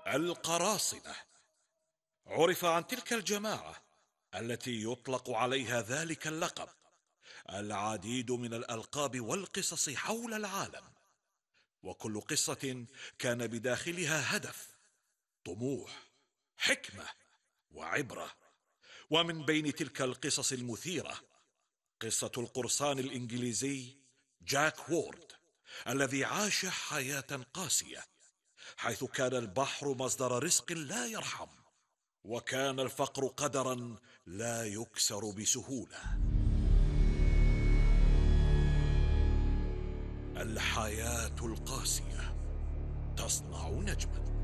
القراصنة. عرف عن تلك الجماعة التي يطلق عليها ذلك اللقب العديد من الألقاب والقصص حول العالم، وكل قصة كان بداخلها هدف، طموح، حكمة وعبرة. ومن بين تلك القصص المثيرة قصة القرصان الإنجليزي جاك وورد، الذي عاش حياة قاسية، حيث كان البحر مصدر رزق لا يرحم، وكان الفقر قدرا لا يكسر بسهولة. الحياة القاسية تصنع نجما.